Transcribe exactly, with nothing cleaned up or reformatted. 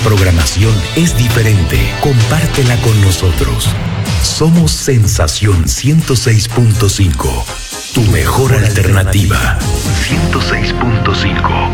programación es diferente. Compártela con nosotros. Somos Sensación ciento seis punto cinco. Tu mejor alternativa. ciento seis punto cinco.